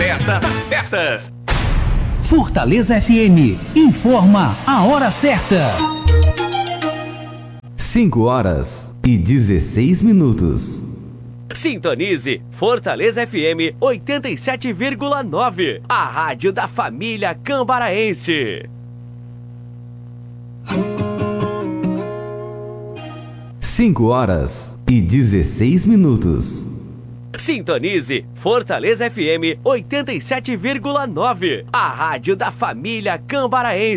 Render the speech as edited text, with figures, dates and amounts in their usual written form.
festa das festas. Fortaleza FM informa a hora certa. 5h16. Sintonize Fortaleza FM 87,9, a rádio da família cambaraense. 5h16. Sintonize Fortaleza FM 87,9, a rádio da família cambaraense.